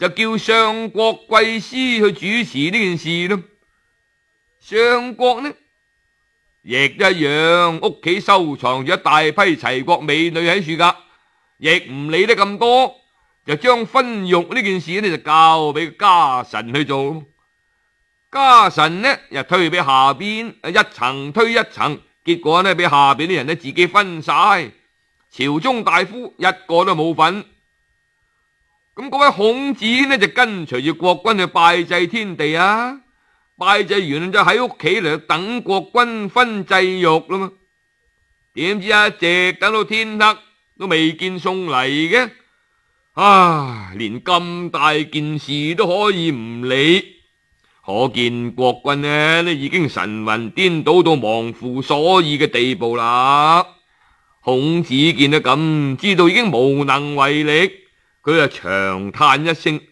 就叫相國貴師去主持呢件事咯。相國呢亦一樣，屋企收藏咗一大批齊國美女喺處噶，亦唔理得咁多，就將婚育呢件事呢就交俾家臣去做。家臣呢又推俾下邊，一層推一層，結果呢俾下邊啲人呢自己分晒，朝中大夫一個都冇份。咁嗰位孔子呢就跟隨住國君去拜祭天地啊，拜祭完就喺屋企嚟等國君分祭肉啦嘛。點知一直等到天黑都未見送嚟嘅，連咁大件事都可以唔理，可見國君呢已經神魂顛倒到忘乎所以嘅地步啦。孔子見到咁，知道已經無能為力，佢就長嘆一聲：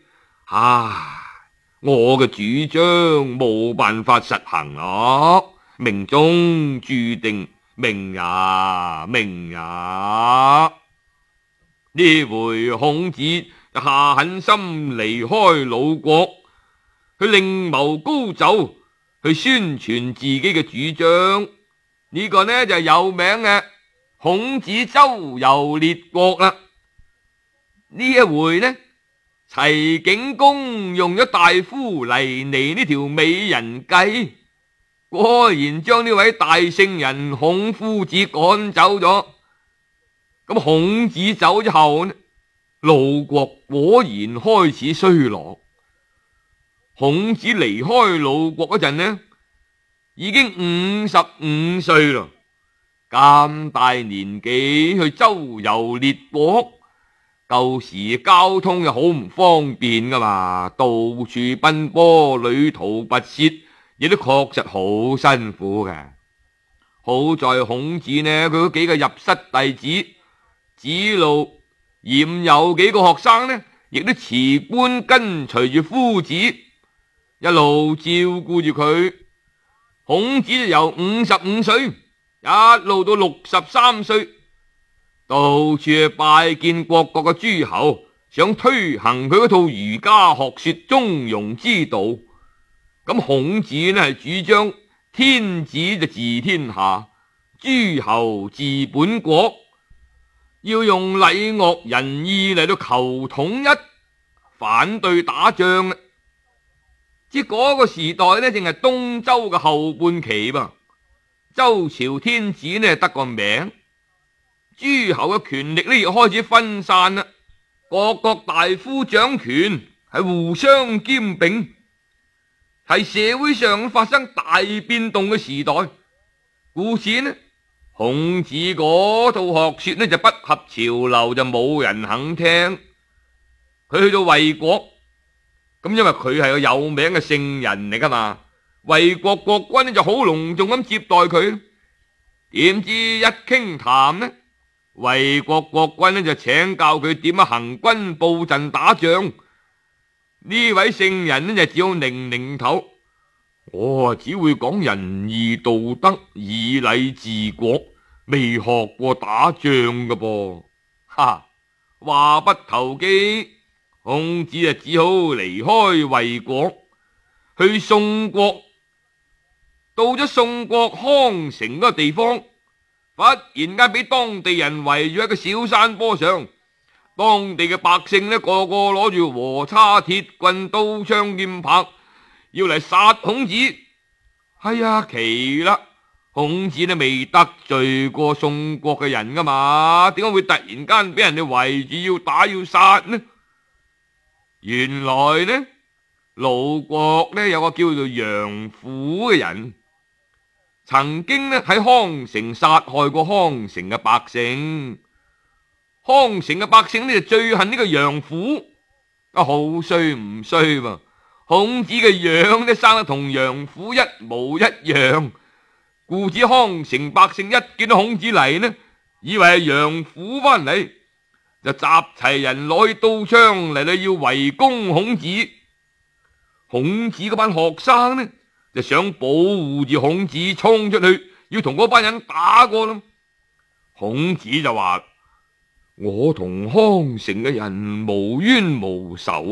我嘅主張冇辦法實行咯，命中注定，命也命也。呢回孔子下狠心離開魯國，去另謀高就，去宣傳自己嘅主張。呢個呢就係有名嘅孔子周遊列國啦。呢一回呢，齊景公用咗大夫黎尼呢條美人計，果然將呢位大聖人孔夫子趕走咗。咁孔子走之後呢，魯國果然開始衰落。孔子離開魯國嗰陣呢，已經55歲啦，咁大年紀去周遊列國，舊時交通又好唔方便噶嘛，到處奔波，旅途跋涉，亦都確實好辛苦嘅。好在孔子呢，佢嗰幾個入室弟子子路、冉有幾個學生呢，亦都辭官跟隨住夫子，一路照顧住佢。孔子就由55歲一路到63歲，到處去拜見各國嘅諸侯，想推行佢嗰套儒家學說中庸之道。咁孔子呢係主張天子就治天下，諸侯治本國，要用禮樂仁義嚟到求統一，反對打仗。即嗰個時代呢，正係東周嘅後半期噃。周朝天子呢得個名，諸侯嘅權力呢亦開始分散啦，各國大夫掌權係互相兼並，係社會上發生大變動嘅時代。故此呢，孔子嗰套學說呢就不合潮流，就冇人肯聽。佢去到衛國，咁因為佢係個有名嘅聖人嚟噶嘛，衛國國君呢就好隆重咁接待佢。點知一傾談呢，衛國國君呢就請教佢點樣行軍布陣打仗。呢位聖人呢就只好擰擰頭，我只會講仁義道德，以禮治國，未學過打仗噶噃。話不投機，孔子就只好離開衛國，去宋國。到咗宋國康城嗰個地方，忽然間俾當地人圍住喺個小山坡上，當地嘅百姓呢個個攞住禾叉、鐵棍、刀槍劍柏，要嚟殺孔子。奇啦！孔子呢未得罪過宋國嘅人噶嘛，點解會突然間俾人哋圍住要打要殺呢？原來呢，魯國呢有個叫做楊虎嘅人，曾經呢喺康城殺害過康城嘅百姓。康城嘅百姓呢就最恨呢個楊虎，好衰唔衰嘛？孔子嘅樣呢生得同楊虎一模一樣，故此康城百姓一見到孔子嚟呢，以為係楊虎翻嚟，就集齊人攞起刀槍嚟到要圍攻孔子。孔子嗰班學生呢就想保護住孔子，衝出去要同嗰班人打過啦。孔子就話：我同康城嘅人無冤無仇。